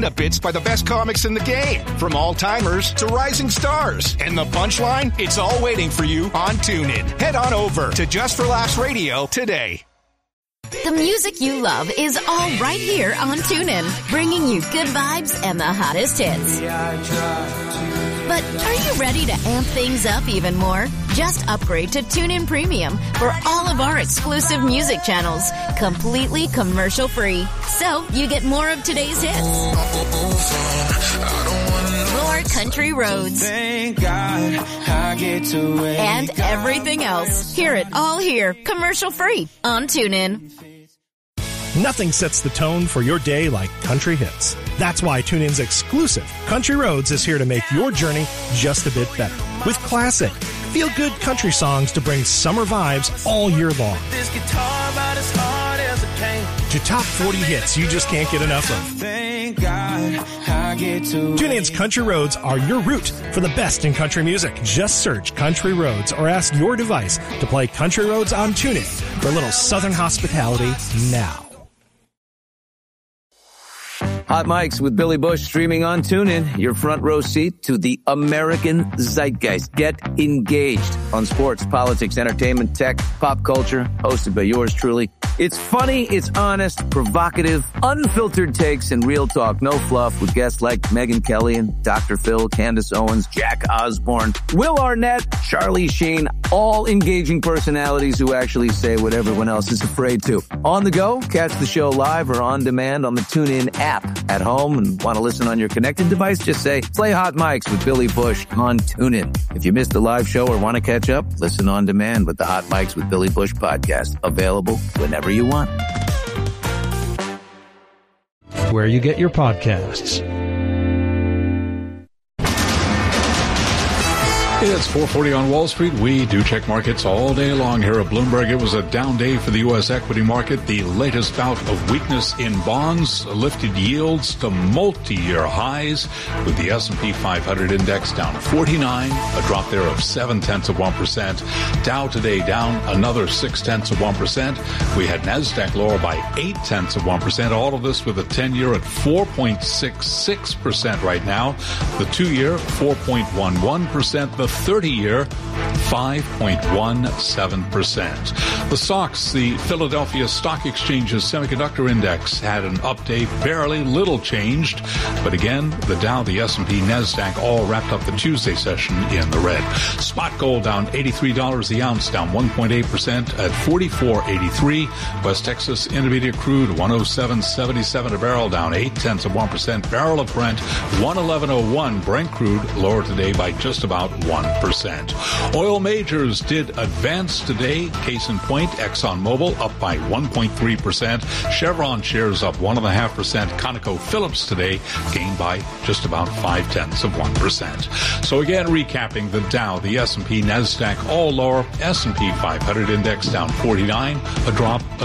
Bits by the best comics in the game, from all-timers to rising stars. And the punchline? It's all waiting for you on TuneIn. Head on over to Just for Laughs Radio today. The music you love is all right here on TuneIn, bringing you good vibes and the hottest hits. But are you ready to amp things up even more? Just upgrade to TuneIn Premium for all of our exclusive music channels, completely commercial-free. So you get more of today's hits, more country roads, and everything else. Hear it all here, commercial-free on TuneIn. Nothing sets the tone for your day like country hits. That's why TuneIn's exclusive Country Roads is here to make your journey just a bit better. With classic, feel-good country songs to bring summer vibes all year long. To top 40 hits you just can't get enough of. TuneIn's Country Roads are your route for the best in country music. Just search Country Roads or ask your device to play Country Roads on TuneIn for a little Southern hospitality now. Hot Mics with Billy Bush streaming on TuneIn. Your front row seat to the American zeitgeist. Get engaged on sports, politics, entertainment, tech, pop culture. Hosted by yours truly. It's funny, it's honest, provocative, unfiltered takes, and real talk. No fluff with guests like Megyn Kelly and Dr. Phil, Candace Owens, Jack Osborne, Will Arnett, Charlie Sheen. All engaging personalities who actually say what everyone else is afraid to. On the go, catch the show live or on demand on the TuneIn app. At home and want to listen on your connected device, just say, play Hot Mics with Billy Bush on TuneIn. If you missed the live show or want to catch up, listen on demand with the Hot Mics with Billy Bush podcast. Available whenever you want. Where you get your podcasts. It's 4:40 on Wall Street. We do check markets all day long here at Bloomberg. It was a down day for the U.S. equity market. The latest bout of weakness in bonds lifted yields to multi-year highs, with the S&P 500 index down 49, a drop there of 0.7%. Dow today down another 0.6%. We had NASDAQ lower by 0.8%. All of this with a 10-year at 4.66% right now. The 2-year 4.11%. The 30-year, 5.17%. The SOX, the Philadelphia Stock Exchange's semiconductor index, had an update, barely little changed. But again, the Dow, the S&P, NASDAQ all wrapped up the Tuesday session in the red. Spot gold down $83 the ounce, down 1.8% at $44.83. West Texas Intermediate crude 107.77 a barrel, down 0.8%. Barrel of Brent 111.01. Brent crude lower today by just about 1%. Oil majors did advance today. Case in point, ExxonMobil up by 1.3%. Chevron shares up 1.5%. ConocoPhillips today gained by just about 0.5%. So again, recapping the Dow, the S&P, NASDAQ all lower. S&P 500 index down 49, a drop of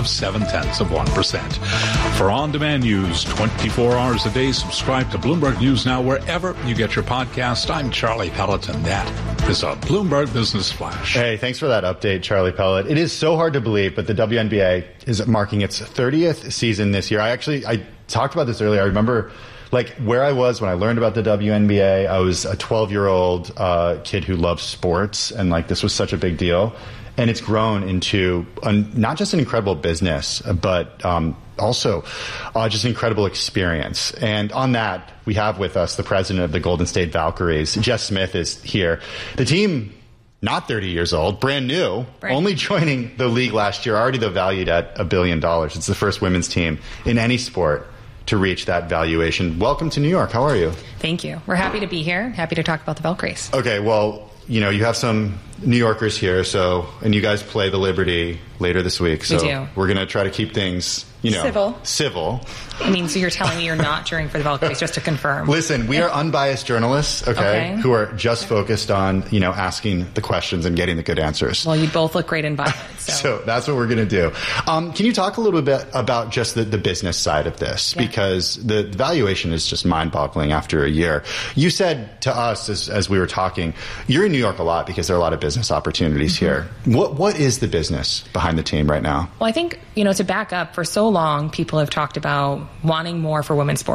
0.7%. For on-demand news 24 hours a day, subscribe to Bloomberg News Now wherever you get your podcast. I'm Charlie Pelleton. That is a Bloomberg Business Flash. Hey, thanks for that update, Charlie Pellet. It is so hard to believe, but the WNBA is marking its 30th season this year. I talked about this earlier. I remember where I was when I learned about the WNBA. I was a 12-year-old kid who loved sports, and this was such a big deal. And it's grown into not just an incredible business, but also just an incredible experience. And on that, we have with us the president of the Golden State Valkyries. Jess Smith is here. The team, not 30 years old, brand new, only joining the league last year, already valued at $1 billion. It's the first women's team in any sport to reach that valuation. Welcome to New York. How are you? Thank you. We're happy to be here. Happy to talk about the Valkyries. Okay, well, you have some New Yorkers here, and you guys play the Liberty later this week. So we do. We're going to try to keep things, civil. I mean, so you're telling me you're not cheering for the Valkyries, just to confirm. Listen, we are unbiased journalists, okay, who are just focused on, asking the questions and getting the good answers. Well, you both look great in violence. So that's what we're going to do. Can you talk a little bit about just the business side of this? Yeah. Because the valuation is just mind-boggling after a year. You said to us as we were talking, you're in New York a lot because there are a lot of business opportunities here. What is the business behind the team right now? Well, I think, to back up, for so long, people have talked about wanting more for women's sports.